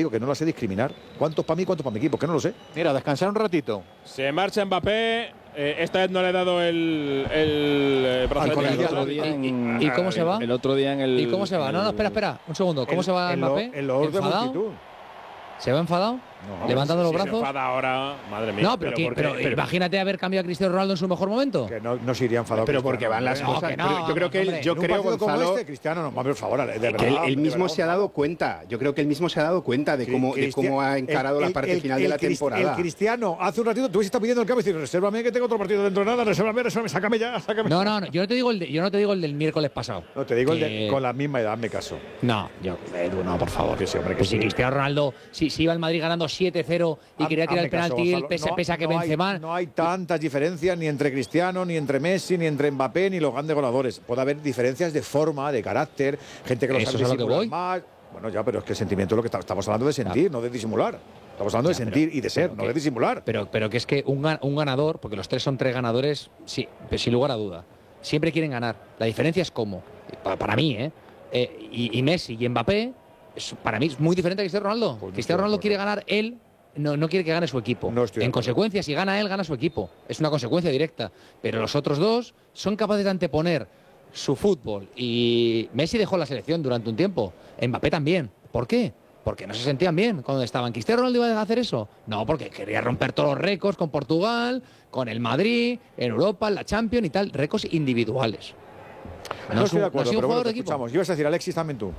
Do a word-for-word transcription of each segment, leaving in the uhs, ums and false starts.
digo que no la sé discriminar. ¿Cuántos para mí, cuántos para mi equipo? Que no lo sé. Mira, descansar un ratito. Se marcha Mbappé. Eh, esta vez no le he dado el, el brazalete. El otro día en, ¿Y cómo se va? El otro día en el. ¿Y cómo se va? No, no, espera, espera. Un segundo. ¿Cómo El- se va el Mbappé? lo- el olor de ¿Enfadado? multitud. ¿Se va enfadado? No, ¿Levantando los Si se brazos? enfada ahora, madre mía. No, pero, ¿qué? ¿por qué? pero imagínate haber cambiado a Cristiano Ronaldo en su mejor momento. Que no, no se iría enfadado. Pero Cristiano, porque van las hombre. cosas. que no, pero yo creo que él, hombre. yo En un creo, partido como Gonzalo, este, Cristiano, no, por favor, de verdad. Que él, él de mismo verdad, se ha dado cuenta. Yo creo que él mismo se ha dado cuenta de cómo, de cómo ha encarado el- la parte el- final el de la Crist- temporada. El Cristiano, hace un ratito, tú estás pidiendo el cambio y dices, resérvame que tengo otro partido dentro de nada, resérvame, resérvame, sácame ya, sácame. No, no, no. Yo no te digo el, de- yo no te digo el del miércoles pasado. No, te digo el Que- de, con la misma edad, me caso. No, yo, Edu, no, por favor. Que sí, hombre, que Pues sí. si Cristiano Ronaldo, si, si iba el Madrid ganando siete cero y Haz- quería tirar hazme el caso, penalti, él Gonzalo. pese, No- pese a que no hay- Benzema. No hay tantas diferencias ni entre Cristiano, ni entre Messi, ni entre Mbappé, ni los grandes goleadores. Puede haber diferencias de forma, de carácter, gente que lo Eso sabe es a lo que disimular voy. más. Bueno, ya, pero es que el sentimiento es lo que está- estamos hablando de sentir, no de disimular. Estamos hablando de Ya, sentir pero- y de ser, pero no que- de disimular. Pero, pero que es que un, gan- un ganador, porque los tres son tres ganadores, sí, pero sin lugar a duda, siempre quieren ganar. La diferencia es cómo. Pa- Para, mí, ¿eh? Eh, y, y Messi y Mbappé, es- para mí es muy diferente a Cristiano Ronaldo. Pues no Cristiano estoy de Ronaldo acuerdo. quiere ganar él, no, no quiere que gane su equipo. No estoy de en acuerdo. consecuencia, si gana él, gana su equipo. Es una consecuencia directa. Pero los otros dos son capaces de anteponer su fútbol. Y Messi dejó la selección durante un tiempo. Mbappé también. ¿Por qué? Porque no se sentían bien cuando estaban. ¿Cristiano Ronaldo iba a hacer eso? No, porque quería romper todos los récords con Portugal, con el Madrid, en Europa, en la Champions y tal. Récords individuales. No, es estoy un- de acuerdo, ha sido un pero bueno, jugador te de equipo. escuchamos. Ibas a decir, Alexis, también tú.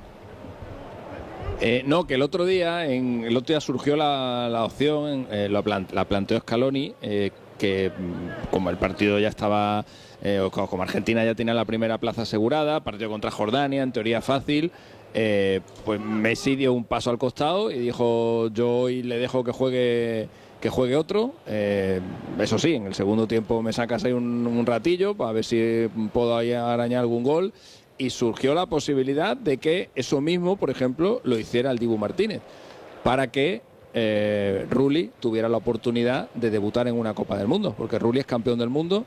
Eh, no, que el otro día, en, el otro día surgió la, la opción, eh, la, plan- la planteó Scaloni, eh, que mm, como el partido ya estaba, eh, o co- como Argentina ya tenía la primera plaza asegurada, partido contra Jordania, en teoría fácil, eh, pues Messi dio un paso al costado y dijo, yo hoy le dejo que juegue que juegue otro. Eh, eso sí, en el segundo tiempo me sacas ahí un, un ratillo para ver si puedo ahí arañar algún gol. Y surgió la posibilidad de que eso mismo, por ejemplo, lo hiciera el Dibu Martínez, para que eh, Rulli tuviera la oportunidad de debutar en una Copa del Mundo, porque Rulli es campeón del mundo,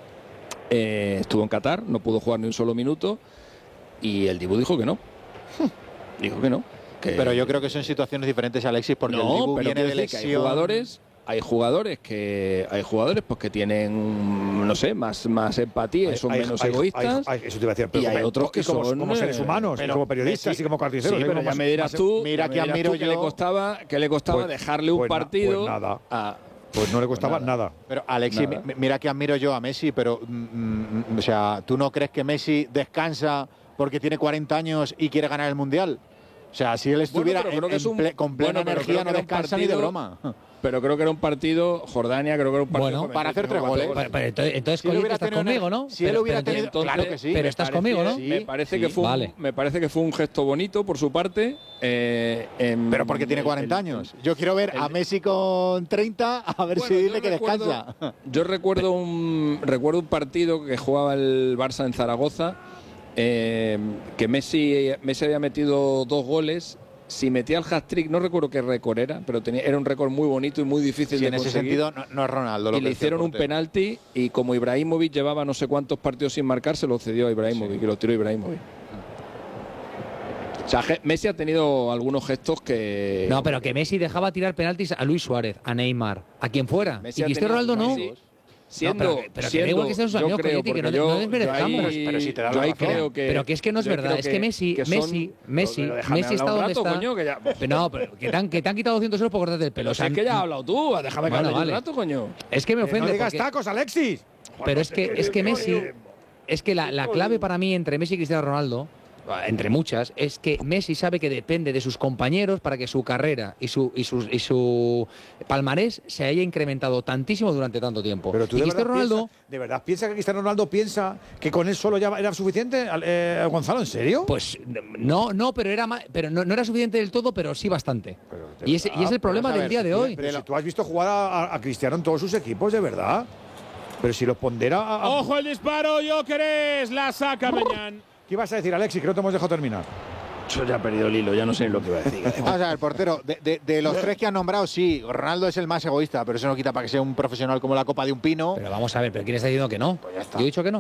eh, estuvo en Qatar, no pudo jugar ni un solo minuto, y el Dibu dijo que no. Dijo que no. Que Pero yo creo que son situaciones diferentes, Alexis, porque el no, Dibu pero viene de quiero decir que hay lesión. jugadores, hay jugadores que hay jugadores pues que tienen, no sé, más más empatía y son Hay- menos hay- egoístas. hay- hay- eso te iba a decir, y pero hay como- otros que y como, son como seres eh, humanos, y pero como periodistas Messi- y como carniceros. Sí, y pero como ya más- me dirás más- tú, mira ya me que dirás admiro tú que yo- le costaba, que le costaba Pues- dejarle un pues na- partido pues nada. a Pues no le costaba Pues nada. Pero Alexis, Nada. mi- mira que admiro yo a Messi, pero mm, mm, o sea, ¿tú no crees que Messi descansa porque tiene cuarenta años y quiere ganar el Mundial? O sea, si él estuviera pero creo en- que es en un- ple- con plena bueno, pero energía, creo no que era un descansa ni de partido- broma. pero creo que era un partido, Jordania, creo que era un partido Bueno, con para hacer tres veinticinco goles. Pero, pero entonces, entonces Si él Coyote, hubiera estás tenido conmigo, ener- ¿no? si él Pero- hubiera pero tenido- entonces- claro que sí. Pero Me estás parece- conmigo, ¿no? sí, Me parece, sí. que fue un, Vale. me parece que fue un gesto bonito por su parte. eh, en- Pero porque tiene el- cuarenta el- años. Yo quiero ver a el- Messi con treinta, a ver Bueno, si yo dile que recuerdo- descansa. Yo recuerdo un, recuerdo un partido que jugaba el Barça en Zaragoza, eh, que Messi, Messi había metido dos goles. Si metía el hat-trick, no recuerdo qué récord era, pero tenía, era un récord muy bonito y muy difícil Sí, de en ese conseguir. sentido no, no es Ronaldo. Lo Y que le decía el hicieron un portero. penalti y como Ibrahimovic llevaba no sé cuántos partidos sin marcar, se lo cedió a Ibrahimovic y lo tiró Ibrahimovic. O sea, ge- Messi ha tenido algunos gestos que... No, pero que Messi dejaba tirar penaltis a Luis Suárez, a Neymar, a quien fuera. Messi y ha Cristiano tenido Ronaldo no. amigos. Siendo, No, pero que- pero que da siendo, igual que sean sus yo amigos, creo, Coyote, que porque no- yo, no desmerezcamos. yo ahí, Pero si te da yo la ahí razón. creo que... Pero que es que no es yo verdad, creo es que Messi- que son- Messi- Messi- Pero déjame Messi está hablar un donde rato, está. coño, que ya... Pero no, pero que te han, que te han quitado doscientos euros por cortarte el pelo. Pero O sea, si es que ya has hablado tú, déjame que Bueno, hable yo vale. un rato, coño. es que me Que ofende. no digas porque- tacos, Alexis. pero es que, es que Messi. Es que la, la clave para mí entre Messi y Cristiano Ronaldo, entre muchas, es que Messi sabe que depende de sus compañeros para que su carrera y su, y su, y su palmarés se haya incrementado tantísimo durante tanto tiempo. Pero tú y de verdad, Cristiano Ronaldo, piensa, ¿de verdad piensa que Cristiano Ronaldo piensa que con él solo ya era suficiente? Eh, Gonzalo, ¿en serio? pues no, no, pero era más, pero no, no era suficiente del todo, pero sí bastante. Pero de Y ese, y es el problema vamos a del ver, día de tú- hoy. Pero si tú has visto jugar a, a- a Cristiano en todos sus equipos, de verdad. Pero si los pondera a, a- ¡Ojo el disparo! ¡Jóqueres! La saca Meñán. ¿Qué ibas a decir, Alexis? Que no te hemos dejado terminar. Yo ya he perdido el hilo, ya no sé ni lo que iba a decir. Vamos a ver, portero, de, de- de los tres que han nombrado, sí, Ronaldo es el más egoísta, pero eso no quita para que sea un profesional como la copa de un pino. Pero vamos a ver, ¿pero quién está diciendo que no? Pues ya está. Yo he dicho que no.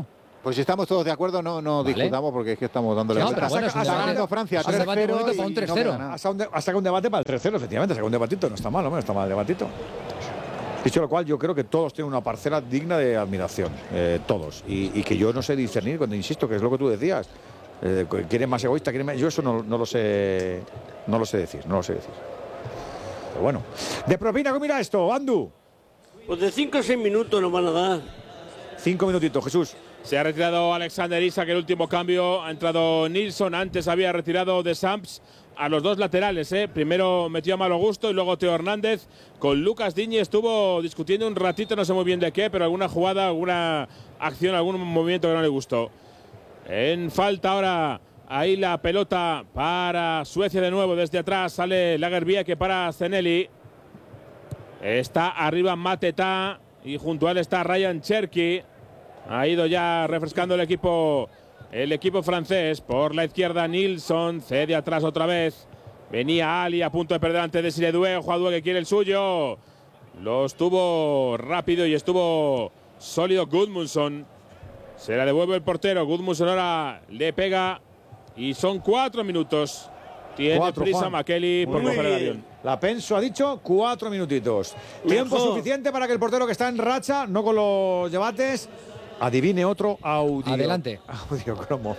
Pues si estamos todos de acuerdo, no, no Vale. discutamos porque es que estamos dándole No, vueltas. pero bueno, es un Está debate- ganando Francia es un debate tres cero bonito y para un no tres queda cero. nada. Hasta un, de- hasta un debate para el tres cero, efectivamente. Saca un debatito. No está mal, hombre, no está mal el debatito. Dicho lo cual, yo creo que todos tienen una parcela digna de admiración. Eh, todos. Y, y que yo no sé discernir, cuando insisto, que es lo que tú decías. Eh, ¿Quién es más egoísta? ¿Quién es más? Yo eso no, no lo sé. No lo sé decir. No lo sé decir. Pero bueno. De propina, ¿cómo mira esto, Andu? Pues de cinco o seis minutos nos van a dar. Cinco minutitos, Jesús. Se ha retirado Alexander Isak, el último cambio. Ha entrado Nilsson. Antes había retirado de Samps a los dos laterales. ¿eh? Primero metió a Malo Gusto y luego Teo Hernández. Con Lucas Diñi estuvo discutiendo un ratito, no sé muy bien de qué, pero alguna jugada, alguna acción, algún movimiento que no le gustó. En falta ahora, ahí la pelota para Suecia de nuevo. Desde atrás sale Lagerbielke para Zeneli. Está arriba Mateta y junto a él está Ryan Cherki. Ha ido ya refrescando el equipo, el equipo francés. Por la izquierda Nilsson, cede atrás otra vez. Venía Ali a punto de perder ante Desiré Doué. Juan Doué que quiere el suyo. Lo estuvo rápido y estuvo sólido Gudmundsson. Se la devuelve el portero. Gudmundsson ahora le pega y son cuatro minutos. Tiene Cuatro, prisa Juan. McKelly por Muy coger el bien. avión. La Penso ha dicho cuatro minutitos. Tiempo Mejor. suficiente para que el portero que está en racha, no con los debates, adivine otro audio. Adelante. Audio cromo.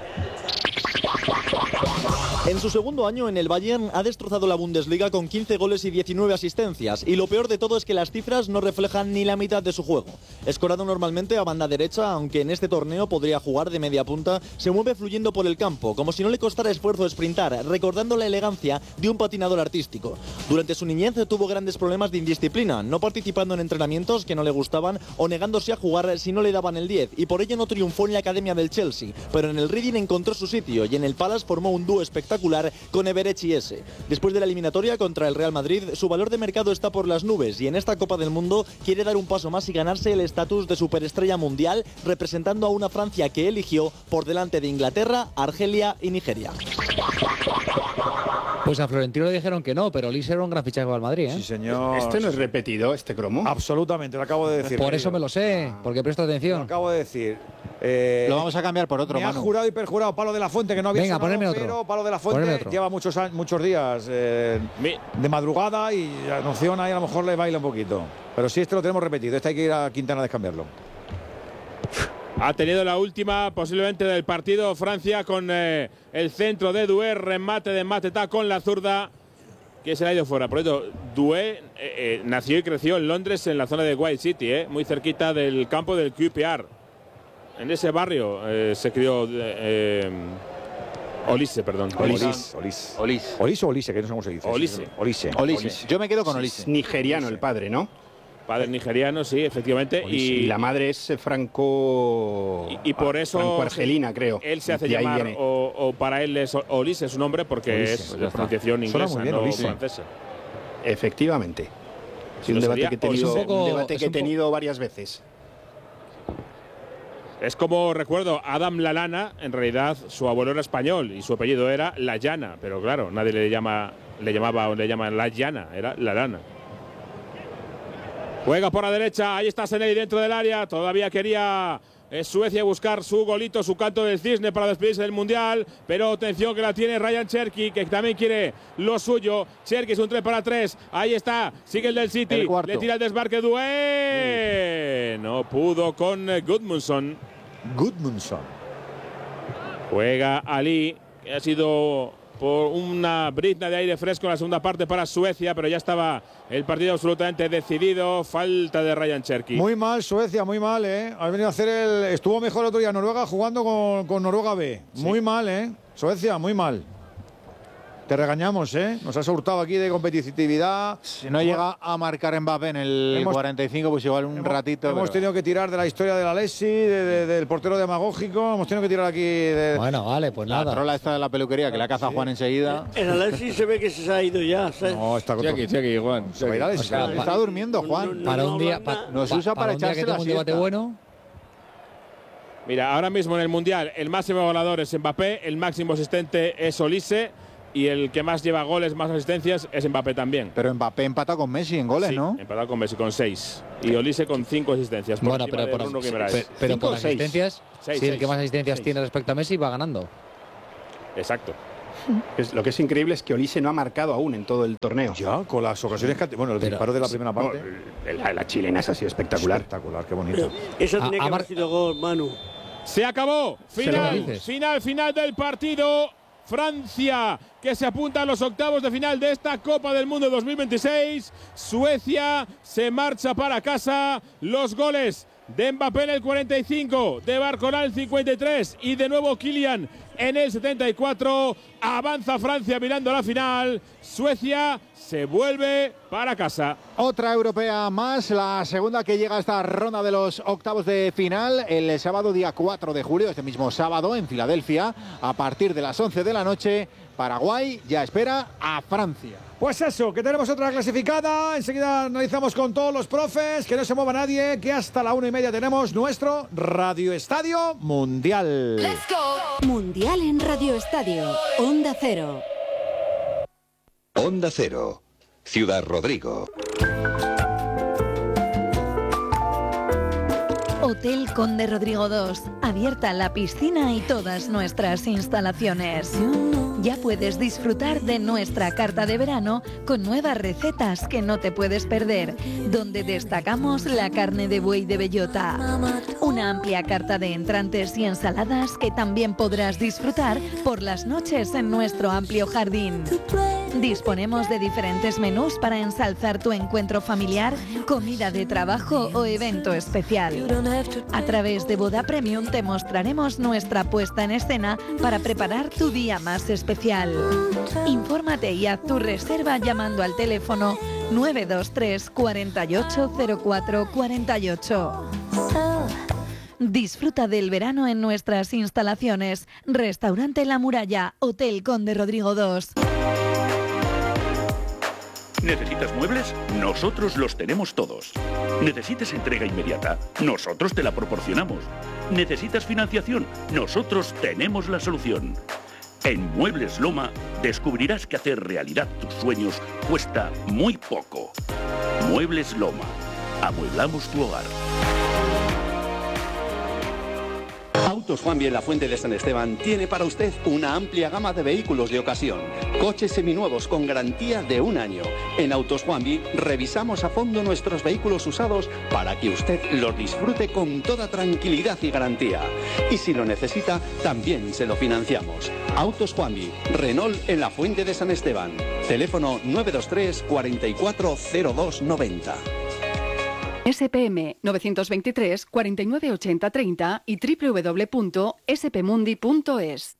En su segundo año en el Bayern ha destrozado la Bundesliga con quince goles y diecinueve asistencias, y lo peor de todo es que las cifras no reflejan ni la mitad de su juego. Escorado normalmente a banda derecha, aunque en este torneo podría jugar de media punta, se mueve fluyendo por el campo, como si no le costara esfuerzo sprintar, recordando la elegancia de un patinador artístico. Durante su niñez tuvo grandes problemas de indisciplina, no participando en entrenamientos que no le gustaban o negándose a jugar si no le daban el diez, y por ello no triunfó en la academia del Chelsea, pero en el Reading encontró su sitio y en el Palace formó un dúo espectacular con Everett y Esse. Después de la eliminatoria contra el Real Madrid, su valor de mercado está por las nubes y en esta Copa del Mundo quiere dar un paso más y ganarse el estatus de superestrella mundial, representando a una Francia que eligió por delante de Inglaterra, Argelia y Nigeria. Pues a Florentino le dijeron que no, pero Olise era un gran fichaje para el Madrid. ¿eh? Sí, señor. Este no es repetido, este cromo. Absolutamente, lo acabo de decir. Por eso me lo sé, porque presto Lo atención. acabo de decir. Eh, Lo vamos a cambiar por otro, me ha Manu. jurado y perjurado Palo de la Fuente que no había Venga, sonado, ponedme otro. pero Palo de la Ponedme Fuente otro. lleva muchos años, muchos días eh, Mi- de madrugada y la noción ahí a lo mejor le baila un poquito. Pero sí, este lo tenemos repetido. Este hay que ir a Quintana a descambiarlo. Ha tenido la última posiblemente del partido Francia con eh, el centro de Doué, remate de Mateta con la zurda que se le ha ido fuera. Por eso, Doué eh, eh, nació y creció en Londres, en la zona de White City, eh, muy cerquita del campo del Q P R. En ese barrio eh, se crió eh, eh, Olise, perdón. Olis. Olis. Olis. Olis o Olise, que no sé cómo se dice. Olise. Olise. Olise. Yo me quedo con Olise. Es nigeriano el padre, ¿no? Padre nigeriano, sí, efectivamente. Y, Y, la madre es eh, franco. y, y por eso Franco-argelina, creo. él se hace De ahí llamar, viene. o, o para él es Olise su nombre, porque Olise, es pues ya de está. pronunciación Suena inglesa, muy bien, no Olise. francesa. Efectivamente. Sí, un Pero debate sería que he tenido, un poco- un debate es que he un po- tenido varias veces. Es como recuerdo, Adam Lalana, en realidad su abuelo era español y su apellido era La Llana, pero claro, nadie le llama, le llamaba o le llaman La Llana, era Lalana. Juega por la derecha, ahí está Seneli dentro del área, todavía quería eh, Suecia buscar su golito, su canto del cisne para despedirse del Mundial, pero atención que la tiene Ryan Cherki, que también quiere lo suyo. Cherki es un tres para tres, ahí está, sigue el del City, El cuarto. le tira el desbarque Doué, no pudo con eh, Gudmundsson. Gudmundsson. Juega Ali, que ha sido por una brizna de aire fresco en la segunda parte para Suecia, pero ya estaba el partido absolutamente decidido. Falta de Ryan Cherki. Muy mal Suecia, muy mal, ¿eh? Ha venido a hacer el. Estuvo mejor el otro día Noruega jugando con, con Noruega B. Muy mal, ¿eh? Suecia, muy mal. Te regañamos, ¿eh? Nos has hurtado aquí de competitividad. Si no llega a marcar Mbappé en el Hemos- cuarenta y cinco, pues igual un Hemos- ratito. Hemos pero- tenido que tirar de la historia de la Lesi, de- de- del portero demagógico. Hemos tenido que tirar aquí de. Bueno, vale, pues La nada. trola esta de la peluquería que la caza Juan enseguida. El Alexis se ve que se ha ido ya. ¿sabes? No, está con Estoy aquí, estoy aquí, Juan. Se va a ir a Lesi. O sea, Está durmiendo, Juan. No, Para no un día, hablan pa- nada. Nos pa- usa para un día que echarse tenga la un debate siesta. bueno. Mira, ahora mismo en el Mundial el máximo goleador es Mbappé, el máximo asistente es Olise, y el que más lleva goles, más asistencias es Mbappé también. Pero Mbappé empata con Messi en goles, sí, ¿no? empata con Messi con seis y Olise con cinco asistencias. Por Bueno, pero por, Bruno pero, Guimaraes. pero ¿Cinco por o seis? asistencias, Seis, si el seis. que más asistencias Seis. tiene respecto a Messi va ganando. Exacto. Es- lo que es increíble es que Olise no ha marcado aún en todo el torneo. Ya, con las ocasiones que ha tenido. Bueno, el Pero- disparo de la primera No, parte. la, la chilena esa ha sido espectacular. Espectacular, qué bonito. Esa Ah, tenía que ha mar- haber sido gol, Manu. Se acabó. lo Final, dices. final, final del partido. Francia, que se apunta a los octavos de final de esta Copa del Mundo dos mil veintiséis. Suecia se marcha para casa. Los goles de Mbappé en el cuarenta y cinco, de Barcola en el cincuenta y tres y de nuevo Kylian en el setenta y cuatro. Avanza Francia mirando la final. Suecia se vuelve para casa. Otra europea más, la segunda que llega a esta ronda de los octavos de final, el sábado día cuatro de julio, este mismo sábado en Filadelfia, a partir de las once de la noche. Paraguay ya espera a Francia. Pues eso, que tenemos otra clasificada. Enseguida analizamos con todos los profes. Que no se mueva nadie, que hasta la una y media tenemos nuestro Radio Estadio Mundial. Mundial en Radio Estadio. Onda Cero. Onda Cero, Ciudad Rodrigo. Hotel Conde Rodrigo dos. Abierta la piscina y todas nuestras instalaciones. Ya puedes disfrutar de nuestra carta de verano con nuevas recetas que no te puedes perder, donde destacamos la carne de buey de bellota. Una amplia carta de entrantes y ensaladas que también podrás disfrutar por las noches en nuestro amplio jardín. Disponemos de diferentes menús para ensalzar tu encuentro familiar, comida de trabajo o evento especial. A través de Boda Premium te mostraremos nuestra puesta en escena para preparar tu día más especial. Infórmate y haz tu reserva llamando al teléfono nueve dos tres, cuarenta y ocho, cero cuatro cuarenta y ocho. Disfruta del verano en nuestras instalaciones. Restaurante La Muralla, Hotel Conde Rodrigo dos. ¿Necesitas muebles? Nosotros los tenemos todos. ¿Necesitas entrega inmediata? Nosotros te la proporcionamos. ¿Necesitas financiación? Nosotros tenemos la solución. En Muebles Loma descubrirás que hacer realidad tus sueños cuesta muy poco. Muebles Loma. Amueblamos tu hogar. Autos Juanvi en la Fuente de San Esteban tiene para usted una amplia gama de vehículos de ocasión. Coches seminuevos con garantía de un año. En Autos Juanvi revisamos a fondo nuestros vehículos usados para que usted los disfrute con toda tranquilidad y garantía. Y si lo necesita, también se lo financiamos. Autos Juanvi, Renault en la Fuente de San Esteban. Teléfono nueve dos tres, cuarenta y cuatro, cero dos noventa. S P M novecientos veintitrés, cuarenta y nueve ochenta treinta y doble u doble u doble u punto s p mundi punto es.